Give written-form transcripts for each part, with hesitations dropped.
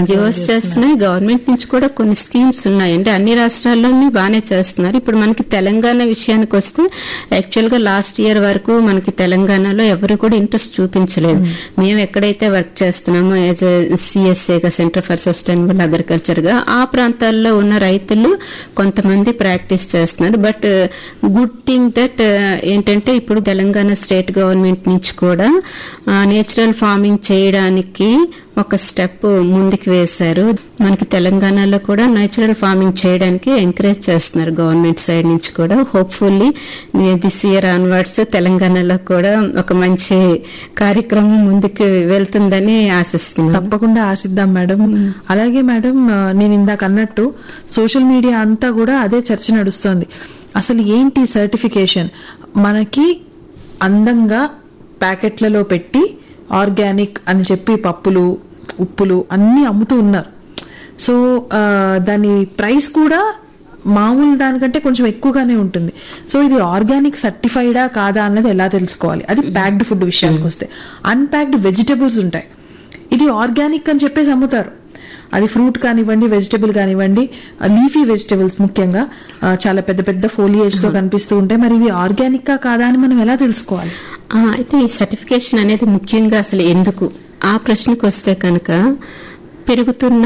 NGOs చేస్తున్నాయి, government నుంచి కూడా కొన్ని స్కీమ్స్ ఉన్నాయండి. అన్ని రాష్ట్రాల్లోని బాగానే చేస్తున్నారు. ఇప్పుడు మనకి తెలంగాణ విషయానికి వస్తే యాక్చువల్ గా లాస్ట్ ఇయర్ వరకు మనకి తెలంగాణలో ఎవరు కూడా ఇంట్రెస్ట్ చూపించలేదు. మేము ఎక్కడైతే వర్క్ చేస్తున్నామో as సిఎస్ఏగా, centre for sustainable agriculture గా, ఆ ప్రాంతాల్లో ఉన్న రైతులు కొంతమంది ప్రాక్టీస్ చేస్తున్నారు. బట్ గుడ్ థింగ్ దట్ ఏంటంటే ఇప్పుడు తెలంగాణ స్టేట్ గవర్నమెంట్ నుంచి కూడా నేచురల్ ఫార్మింగ్ చేయడానికి ఒక స్టెప్ ముందుకు వేశారు. మనకి తెలంగాణలో కూడా నేచురల్ ఫార్మింగ్ చేయడానికి ఎంకరేజ్ చేస్తున్నారు గవర్నమెంట్ సైడ్ నుంచి కూడా. హోప్ఫుల్లీ దిస్ ఇయర్ ఆన్వర్డ్స్ తెలంగాణలో కూడా ఒక మంచి కార్యక్రమం ముందుకు వెళ్తుందని ఆశిస్తున్నాను. తప్పకుండా ఆశిద్దాం మేడం. అలాగే మేడం, నేను ఇందాక అన్నట్టు సోషల్ మీడియా అంతా కూడా అదే చర్చ నడుస్తోంది. అసలు ఏంటి సర్టిఫికేషన్? మనకి అందంగా ప్యాకెట్లలో పెట్టి ఆర్గానిక్ అని చెప్పి పప్పులు, ఉప్పులు అన్ని అమ్ముతూ ఉన్నారు. సో దాని ప్రైస్ కూడా మామూలు దానికంటే కొంచెం ఎక్కువగానే ఉంటుంది. సో ఇది ఆర్గానిక్ సర్టిఫైడా కాదా అన్నది ఎలా తెలుసుకోవాలి? అది ప్యాక్డ్ ఫుడ్ విషయానికి వస్తే, అన్ప్యాక్డ్ వెజిటబుల్స్ ఉంటాయి. ఇది ఆర్గానిక్ అని చెప్పేసి అమ్ముతారు. అది ఫ్రూట్ కానివ్వండి, వెజిటబుల్ కానివ్వండి, లీఫీ వెజిటబుల్స్ ముఖ్యంగా చాలా పెద్ద పెద్ద ఫోలియేజ్ తో కనిపిస్తూ ఉంటాయి. మరి ఇవి ఆర్గానిక్ గా కాదా అని మనం ఎలా తెలుసుకోవాలి? అయితే ఈ సర్టిఫికేషన్ అనేది ముఖ్యంగా అసలు ఎందుకు, ఆ ప్రశ్నకు వస్తే కనుక పెరుగుతున్న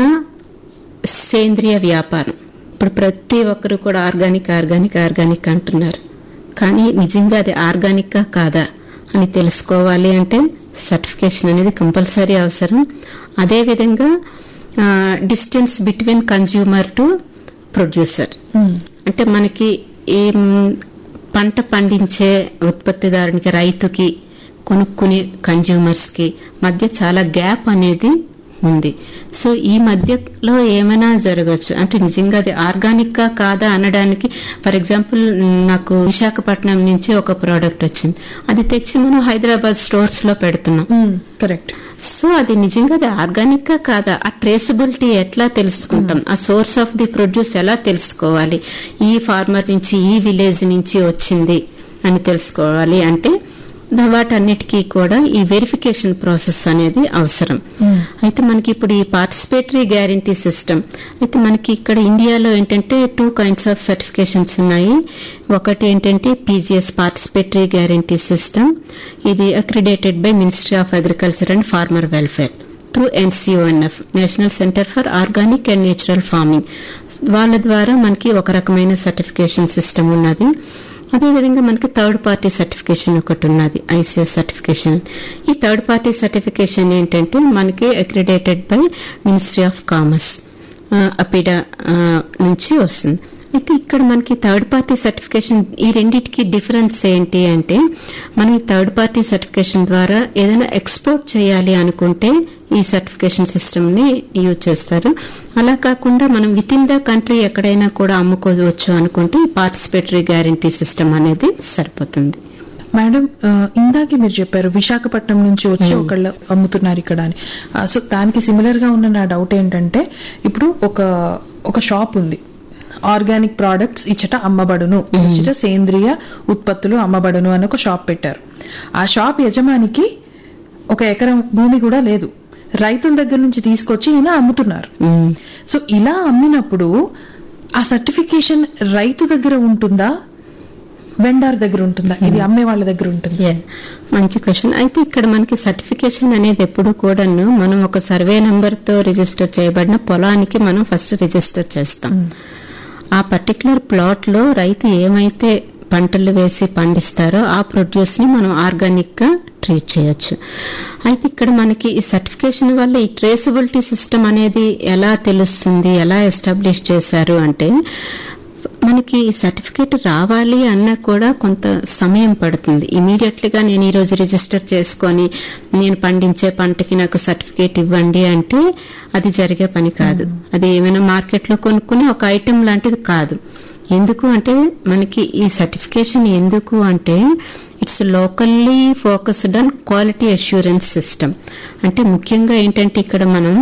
సేంద్రియ వ్యాపారం. ఇప్పుడు ప్రతి ఒక్కరు కూడా ఆర్గానిక్ ఆర్గానిక్ ఆర్గానిక్ అంటున్నారు. కానీ నిజంగా అది ఆర్గానిక్ కాదా అని తెలుసుకోవాలి అంటే సర్టిఫికేషన్ అనేది కంపల్సరీ అవసరం. అదేవిధంగా distance between consumer to producer, అంటే మనకి ఈ పంట పండించే ఉత్పత్తిదారునికి, రైతుకి, కొనుక్కునే కన్జ్యూమర్స్ కి మధ్య చాలా గ్యాప్ అనేది ఉంది. సో ఈ మధ్యలో ఏమైనా జరగచ్చు. అంటే నిజంగా అది ఆర్గానిక్ గా కాదా అనడానికి, ఫర్ ఎగ్జాంపుల్ నాకు విశాఖపట్నం నుంచి ఒక ప్రోడక్ట్ వచ్చింది, అది తెచ్చి మనం హైదరాబాద్ స్టోర్స్ లో పెడుతున్నాం. కరెక్ట్. సో అది నిజంగా అది ఆర్గానిక్ గా కాదా, ఆ ట్రేసబిలిటీ ఎట్లా తెలుసుకుంటాం, ఆ సోర్స్ ఆఫ్ ది ప్రొడ్యూస్ ఎలా తెలుసుకోవాలి, ఈ ఫార్మర్ నుంచి, ఈ విలేజ్ నుంచి వచ్చింది అని తెలుసుకోవాలి అంటే వాటన్నిటికీ కూడా ఈ వెరిఫికేషన్ ప్రాసెస్ అనేది అవసరం. అయితే మనకి ఇప్పుడు ఈ పార్టిసిపేటరీ గ్యారంటీ సిస్టమ్, అయితే మనకి ఇక్కడ ఇండియాలో ఏంటంటే 2 kinds ఆఫ్ సర్టిఫికేషన్స్ ఉన్నాయి. ఒకటి ఏంటంటే పీజీఎస్ పార్టిసిపేటరీ గ్యారంటీ సిస్టమ్, ఇది accredited by ministry of agriculture and farmer welfare through NCONF, national centre for organic and natural farming. వాళ్ళ ద్వారా మనకి ఒక రకమైన సర్టిఫికేషన్ సిస్టమ్ ఉన్నది. అదేవిధంగా మనకి థర్డ్ పార్టీ సర్టిఫికేషన్ ఒకటి ఉన్నది, ICS సర్టిఫికేషన్. ఈ థర్డ్ పార్టీ సర్టిఫికేషన్ ఏంటంటే మనకి accredited by ministry of commerce, అపిడా నుంచి వస్తుంది. అయితే ఇక్కడ మనకి థర్డ్ పార్టీ సర్టిఫికేషన్, ఈ రెండింటికి డిఫరెన్స్ ఏంటి అంటే, మనం ఈ థర్డ్ పార్టీ సర్టిఫికేషన్ ద్వారా ఏదైనా ఎక్స్పోర్ట్ చేయాలి అనుకుంటే ఈ సర్టిఫికేషన్ సిస్టమ్ ని యూజ్ చేస్తారు. అలా కాకుండా మనం విత్ ఇన్ ద కంట్రీ ఎక్కడైనా కూడా అమ్ముకోవచ్చు అనుకుంటే ఈ పార్టిసిపేటరీ గ్యారంటీ సిస్టమ్ అనేది సరిపోతుంది. మేడం, ఇందాకే మీరు చెప్పారు విశాఖపట్నం నుంచి వచ్చి ఒకళ్ళు అమ్ముతున్నారు ఇక్కడ అని. సో దానికి సిమిలర్ గా ఉన్న నా డౌట్ ఏంటంటే, ఇప్పుడు ఒక షాప్ ఉంది, ఆర్గానిక్ ప్రోడక్ట్స్ ఇచ్చట అమ్మబడును, ఇచ్చట సేంద్రియ ఉత్పత్తులు అమ్మబడును అని ఒక షాప్ పెట్టారు. ఆ షాప్ యజమానికి 1 ఎకరం భూమి కూడా లేదు, రైతుల దగ్గర నుంచి తీసుకొచ్చి ఈయన అమ్ముతున్నారు. సో ఇలా అమ్మినప్పుడు ఆ సర్టిఫికేషన్ రైతు దగ్గర ఉంటుందా, వెండర్ దగ్గర ఉంటుందా, ఇది అమ్మే వాళ్ళ దగ్గర ఉంటుంది? మంచి క్వశ్చన్. అయితే ఇక్కడ మనకి సర్టిఫికేషన్ అనేది ఎప్పుడు కూడాను మనం ఒక సర్వే నెంబర్ తో రిజిస్టర్ చేయబడిన పొలానికి మనం ఫస్ట్ రిజిస్టర్ చేస్తాం. ఆ పర్టికులర్ ప్లాట్ లో రైతు ఏమైతే పంటలు వేసి పండిస్తారో ఆ ప్రొడ్యూస్ ని మనం ఆర్గానిక్ గా ట్రీట్ చేయొచ్చు. అయితే ఇక్కడ మనకి ఈ సర్టిఫికేషన్ వల్ల ఈ ట్రేసబిలిటీ సిస్టమ్ అనేది ఎలా తెలుస్తుంది, ఎలా ఎస్టాబ్లిష్ చేశారు అంటే, మనకి ఈ సర్టిఫికేట్ రావాలి అన్నా కూడా కొంత సమయం పడుతుంది. ఇమీడియట్లీగా నేను ఈ రోజు రిజిస్టర్ చేసుకొని నేను పండించే పంటకి నాకు సర్టిఫికేట్ ఇవ్వండి అంటే అది జరిగే పని కాదు. అది ఏమైనా మార్కెట్లో కొనుక్కునే ఒక ఐటెం లాంటిది కాదు. ఎందుకు అంటే మనకి ఈ సర్టిఫికేషన్ ఎందుకు అంటే it's locally focused on quality assurance system. అంటే ముఖ్యంగా ఏంటంటే ఇక్కడ మనం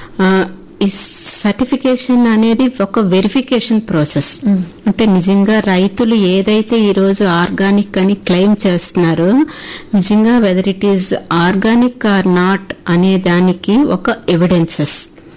ఈ సర్టిఫికేషన్ అనేది ఒక వెరిఫికేషన్ ప్రాసెస్. అంటే నిజంగా రైతులు ఏదైతే ఈ రోజు ఆర్గానిక్ అని క్లెయిమ్ చేస్తున్నారో నిజంగా whether it is organic are not అనే దానికి ఒక ఎవిడెన్సెస్